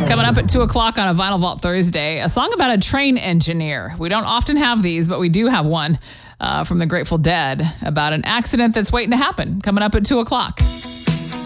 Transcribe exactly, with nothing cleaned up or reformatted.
Coming up at two o'clock on a Vinyl Vault Thursday, a song about a train engineer. We don't often have these, but we do have one uh, from the Grateful Dead about an accident that's waiting to happen. Coming up at two o'clock.